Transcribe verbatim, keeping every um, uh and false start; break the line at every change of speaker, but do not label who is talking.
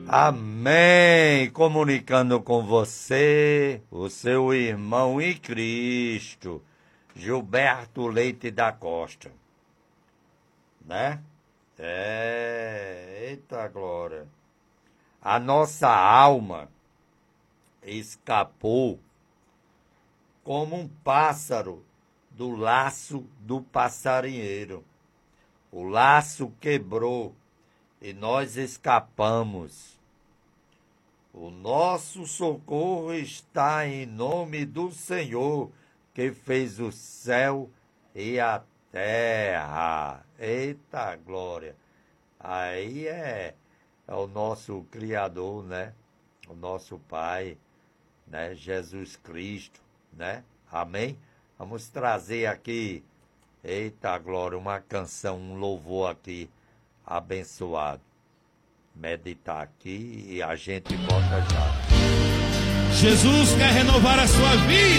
Amém! Comunicando com você, o seu irmão em Cristo, Gilberto Leite da Costa. Né? É, eita glória. A nossa alma escapou como um pássaro do laço do passarinheiro. O laço quebrou e nós escapamos. O nosso socorro está em nome do Senhor, que fez o céu e a terra. Eita glória! Aí é, é o nosso Criador, né? O nosso Pai, né? Jesus Cristo, né? Amém? Vamos trazer aqui, eita glória, uma canção, um louvor aqui abençoado. Meditar aqui e a gente volta já.
Jesus quer renovar a sua vida.